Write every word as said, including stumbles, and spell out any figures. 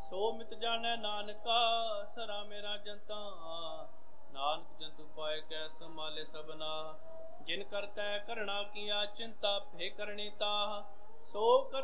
ਸੋ ਮਿਤ ਜਾਣੈ ਨਾਨਕਾ ਸਰਾ ਮੇਰਾ ਜੰਤਾ ਨਾਨਕ ਜੰਤੂ ਪਾਏ ਕੈ ਸੰਭਾਲੇ ਸਭਨਾ ਜਿਨ ਕਰਤੈ ਕਰਣਾ ਕੀਆ ਚਿੰਤਾ ਭੇ ਕਰਣੀ ਤਾ ਸੋ ਕਰ